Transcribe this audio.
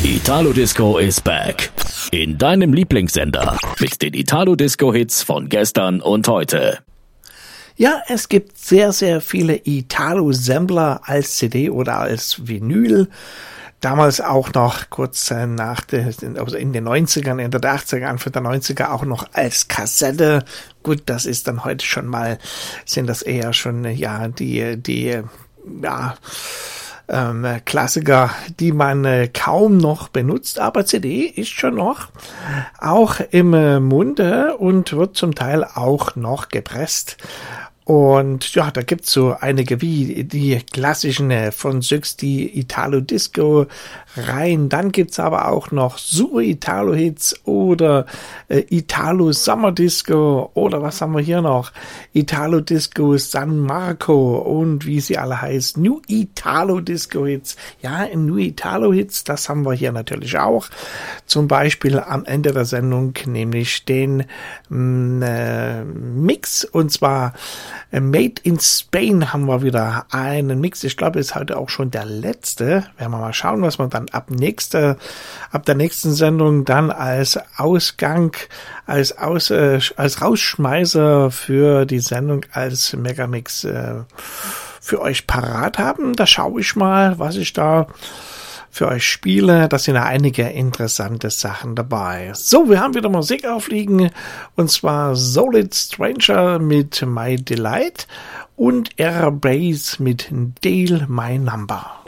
Italo Disco is back. In deinem Lieblingssender. Mit den Italo Disco Hits von gestern und heute. Ja, es gibt sehr, sehr viele Italo-Sampler als CD oder als Vinyl. Damals auch noch kurz nach also in den 90ern, Ende der 80er, Anfang der 90er auch noch als Kassette. Gut, das ist dann heute schon mal, sind das eher schon, ja, die Klassiker, die man kaum noch benutzt, aber CD ist schon noch auch im Munde und wird zum Teil auch noch gepresst. Und ja, da gibt's so einige wie die klassischen von Syx, die Italo-Disco rein. Dann gibt's aber auch noch Super Italo-Hits oder Italo-Summer-Disco oder was haben wir hier noch? Italo-Disco San Marco und wie sie alle heißen. New Italo-Disco-Hits. Ja, New Italo-Hits, das haben wir hier natürlich auch. Zum Beispiel am Ende der Sendung, nämlich den Mix, und zwar Made in Spain haben wir wieder einen Mix. Ich glaube, ist heute auch schon der letzte. Werden wir mal schauen, was wir dann ab der nächsten Sendung dann als Ausgang, als Rausschmeißer für die Sendung als Megamix für euch parat haben. Da schaue ich mal, was ich da für euch spiele. Da sind ja einige interessante Sachen dabei. So, wir haben wieder Musik aufliegen, und zwar Solid Stranger mit My Delight und Air Bass mit Deal My Number.